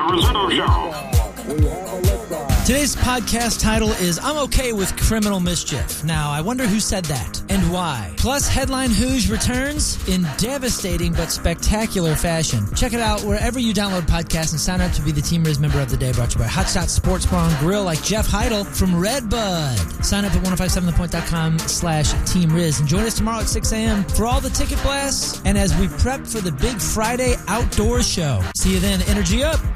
Rizzuto Show. Today's podcast title is I'm Okay with Criminal Mischief. Now, I wonder who said that and why. Plus, Headline Who's returns in devastating but spectacular fashion. Check it out wherever you download podcasts and sign up to be the Team Riz Member of the Day, brought to you by Hot Shot Sports Bar and Grill like Jeff Heidel from Redbud. Sign up at 1057thepoint.com/Team Riz and join us tomorrow at 6 a.m. for all the ticket blasts and as we prep for the big Friday outdoor show. See you then. Energy up.